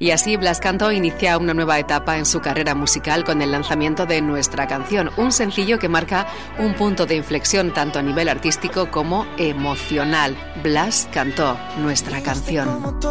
Y así Blas Cantó inicia una nueva etapa en su carrera musical con el lanzamiento de Nuestra Canción, un sencillo que marca un punto de inflexión tanto a nivel artístico como emocional. Blas Cantó, Nuestra Canción.